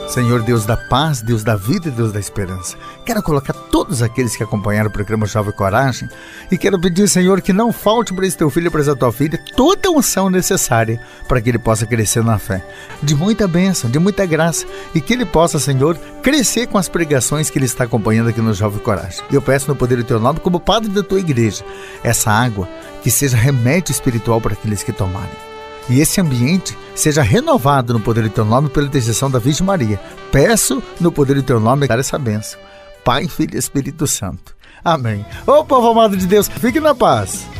Senhor, Deus da paz, Deus da vida e Deus da esperança, quero colocar todos aqueles que acompanharam o programa Jovem Coragem e quero pedir, Senhor, que não falte para esse teu filho e para essa tua filha toda a unção necessária para que ele possa crescer na fé, de muita bênção, de muita graça, e que ele possa, Senhor, crescer com as pregações que ele está acompanhando aqui no Jovem Coragem. Eu peço no poder do teu nome, como padre da tua igreja, essa água que seja remédio espiritual para aqueles que tomarem. E esse ambiente seja renovado no poder do teu nome pela intercessão da Virgem Maria. Peço no poder do teu nome dar essa bênção. Pai, Filho e Espírito Santo. Amém. Ô povo amado de Deus, fique na paz.